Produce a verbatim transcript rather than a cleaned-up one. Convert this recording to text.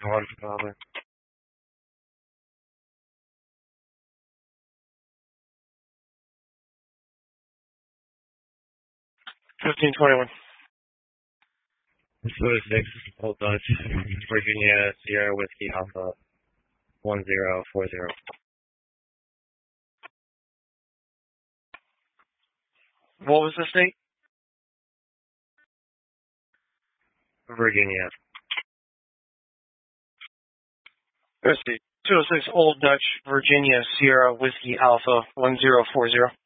One probably. Fifteen twenty-one. This was six, Old Dutch, Virginia, Sierra Whiskey Alpha, one zero four zero. What was the state? Virginia. Let's see. two oh six Old Dutch, Virginia, Sierra Whiskey Alpha, one zero four zero.